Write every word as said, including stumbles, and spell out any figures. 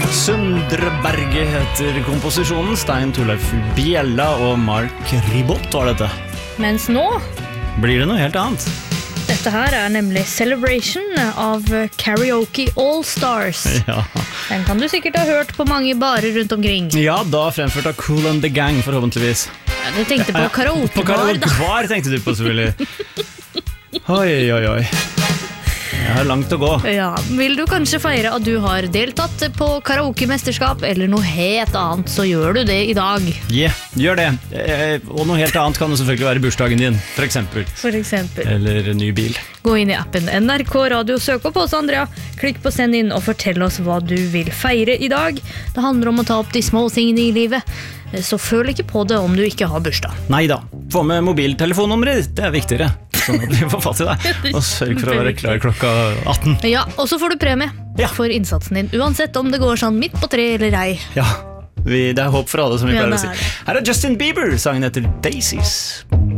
Søndreberget heter komposisjonen. Stein Torleif Bjella og Mark Ribot var dette. Mens nå blir det noe helt annet. Dette her er nemlig Celebration av Karaoke All Stars. Ja. Den kan du sikkert ha hørt på mange barer rundt omkring. Ja, da fremført av Kool and the Gang, forhåpentligvis. Ja, du tenkte på karaokebar, På karaokebar tenkte du på, selvfølgelig. Oi, oi, oi. Jeg har langt å gå. Ja, vil du kanskje feire at du har deltatt på karaokemesterskap eller noe helt annet, så gjør du det i dag. Yeah, gjør det. Eh, og noe helt annet kan jo selvfølgelig være bursdagen din, for eksempel. For eksempel. Eller ny bil. Gå inn i appen N R K Radio, søk opp oss, Andrea. Klikk på send inn og fortell oss hva du vil feire i dag. Det handler om å ta opp de små tingene i livet. Så føl ikke på det om du ikke har bursdag. Neida, få med mobiltelefonnummeret ditt, det er viktigere. Sånn at vi får fatt i deg. Og sørg for å være klar klokka atten. Ja, og så får du premie Ja. for innsatsen din, uansett om det går sånn midt på tre eller ei. Ja, vi, det er håp for alle, som vi Ja, pleier å det si. er det. Her er Justin Bieber, sangen heter Daisies.